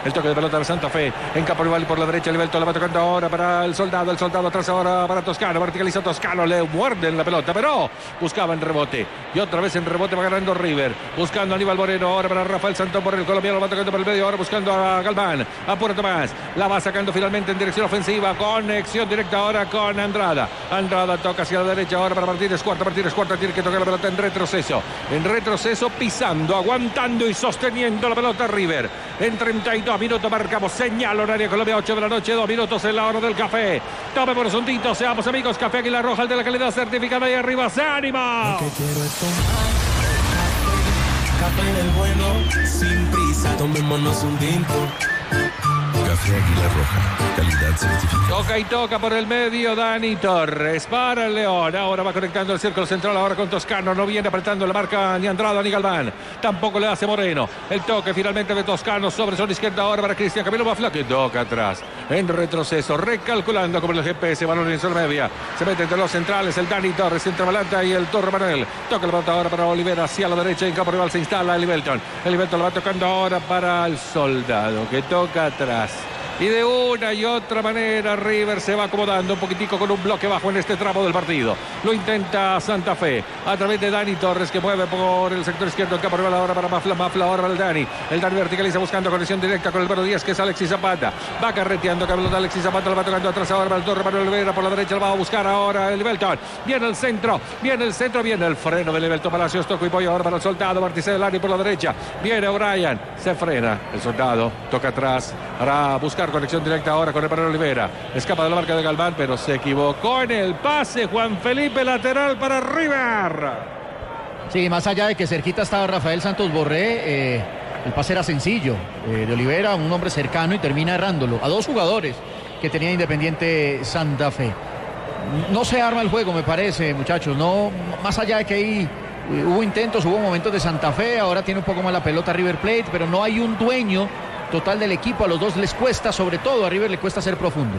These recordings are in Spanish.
El toque de pelota de Santa Fe. En campo rival por la derecha. Livelto la va tocando ahora para el soldado. El soldado atrás ahora para Toscano. Verticaliza Toscano. Le muerden la pelota, pero buscaba en rebote. Y otra vez en rebote va ganando River. Buscando a Aníbal Moreno. Ahora para Rafael Santón por el colombiano. Va tocando por el medio. Ahora buscando a Galván. Apura Tomás. La va sacando finalmente en dirección ofensiva. Conexión directa ahora con Andrada. Andrada toca hacia la derecha ahora para Martínez Cuarta. Martínez Cuarta tiene que tocar la pelota en retroceso. En retroceso, pisando, aguantando y sosteniendo la pelota River. En 32 minutos marcamos señal horaria Colombia, 8 de la noche, 2 minutos en la hora del café. Tome por asuntitos, seamos amigos. Café Águila Roja, el de la calidad certificada. Y arriba se anima. Lo que quiero es tomar café del bueno, sin prisa. Tomémonos un tinto. Café Águila Roja, calidad certificada. Toca y toca por el medio Dani Torres para el León. Ahora va conectando el círculo central ahora con Toscano. No viene apretando la marca ni Andrada ni Galván. Tampoco le hace Moreno. El toque finalmente de Toscano sobre zona izquierda ahora para Cristian Camilo Bafla, que toca atrás. En retroceso, recalculando como el GPS. Balón en zona media. Se mete entre los centrales el Dani Torres, entre Balanta y el Torre Manuel. Toca la pelota ahora para Olivera hacia la derecha. En campo rival se instala el Livelton. El Livelton lo va tocando ahora para el Soldado, que toca atrás. Y de una y otra manera River se va acomodando un poquitico con un bloque bajo en este tramo del partido. Lo intenta Santa Fe a través de Dani Torres, que mueve por el sector izquierdo. En campo rival ahora para Mafla ahora para el Dani. El Dani verticaliza buscando conexión directa con el Bero Díaz, que es Alexis Zapata. Va carreteando pelota Alexis Zapata, lo va tocando atrás ahora para el Torre Manuel Olivera por la derecha. Lo va a buscar ahora el Livelton. Viene el centro, viene el freno del Livelton. Palacios, toco y pollo ahora para el Soldado. Vértice del Dani por la derecha. Viene O'Brien, se frena el Soldado, toca atrás para buscar conexión directa ahora con el Manuel Olivera. Escapa de la marca de Galván, pero se equivocó en el pase. Juan Felipe, lateral para River. Sí, más allá de que cerquita estaba Rafael Santos Borré, el pase era sencillo. De Olivera, un hombre cercano, y termina errándolo a dos jugadores que tenía Independiente Santa Fe. No se arma el juego, me parece, muchachos. No, más allá de que ahí hubo intentos, hubo momentos de Santa Fe. Ahora tiene un poco más la pelota River Plate, pero no hay un dueño total del equipo. A los dos les cuesta, sobre todo a River le cuesta ser profundo.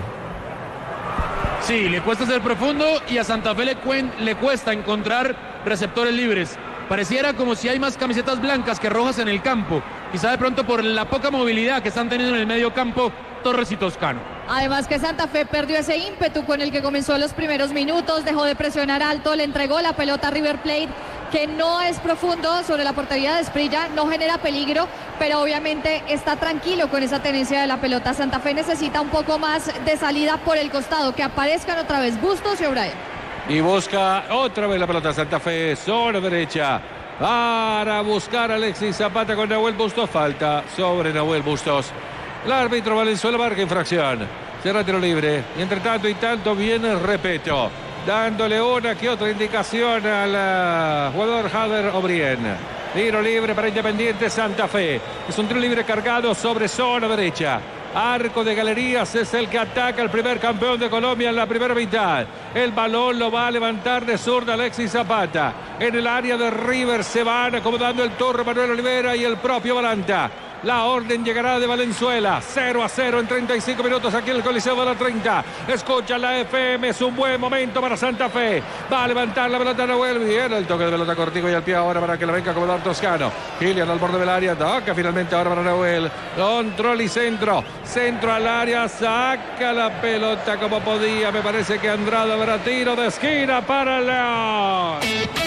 Sí, le cuesta ser profundo, y a Santa Fe le cuesta encontrar receptores libres. Pareciera como si hay más camisetas blancas que rojas en el campo, quizá de pronto por la poca movilidad que están teniendo en el medio campo Torres y Toscano. Además que Santa Fe perdió ese ímpetu con el que comenzó los primeros minutos, dejó de presionar alto, le entregó la pelota a River Plate, que no es profundo sobre la portería de Esprilla, no genera peligro, pero obviamente está tranquilo con esa tenencia de la pelota. Santa Fe necesita un poco más de salida por el costado, que aparezcan otra vez Bustos y O'Brien. Y busca otra vez la pelota Santa Fe, zona derecha, para buscar a Alexis Zapata con Nahuel Bustos. Falta sobre Nahuel Bustos. El árbitro Valenzuela marca infracción. Será tiro libre. Y entre tanto y tanto viene Repeto, dándole una que otra indicación al jugador Jader O'Brien. Tiro libre para Independiente Santa Fe. Es un tiro libre cargado sobre zona derecha. Arco de Galerías es el que ataca al primer campeón de Colombia en la primera mitad. El balón lo va a levantar de zurda Alexis Zapata. En el área de River se van acomodando el Torre Manuel Olivera y el propio Balanta. La orden llegará de Valenzuela. 0-0 en 35 minutos aquí en el Coliseo de la 30. Escucha la FM. Es un buen momento para Santa Fe. Va a levantar la pelota Nahuel. Bien, el toque de pelota cortico y al pie ahora para que la venga a acomodar Toscano. Kilian al borde del área. Toca finalmente ahora para Nahuel. Control y centro. Centro al área. Saca la pelota como podía. Me parece que Andrada habrá tiro de esquina para León.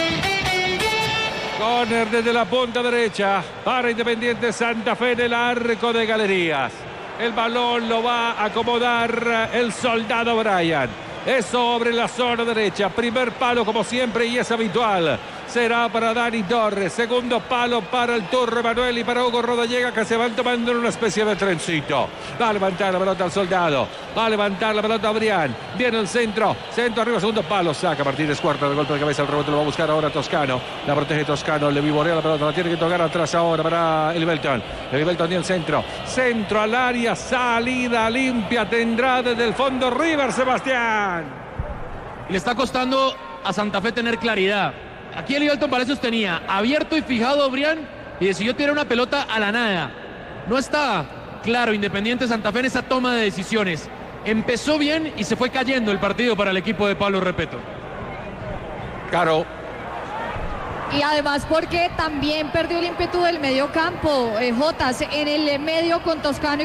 Corner desde la punta derecha para Independiente Santa Fe en el arco de Galerías. El balón lo va a acomodar el Soldado Brian. Es sobre la zona derecha. Primer palo como siempre y es habitual. Será para Dani Torres. Segundo palo para el Torre Manuel y para Hugo Rodallega, que se van tomando en una especie de trencito. Va a levantar la pelota al Soldado. Va a levantar la pelota a Brian. Viene el centro. Centro arriba, segundo palo. Saca Martínez Cuarta de golpe de cabeza. El rebote lo va a buscar ahora Toscano. La protege Toscano. Le vivorea la pelota. La tiene que tocar atrás ahora para el Livelton. El Livelton y el centro. Centro al área. Salida limpia tendrá desde el fondo River, Sebastián. Le está costando a Santa Fe tener claridad. Aquí el Livelton Palacios tenía abierto y fijado a Brian y decidió tirar una pelota a la nada. No está claro Independiente Santa Fe en esa toma de decisiones. Empezó bien y se fue cayendo el partido para el equipo de Pablo Repeto. Caro. Y además porque también perdió el ímpetu del medio campo, Jotas, en el medio con Toscano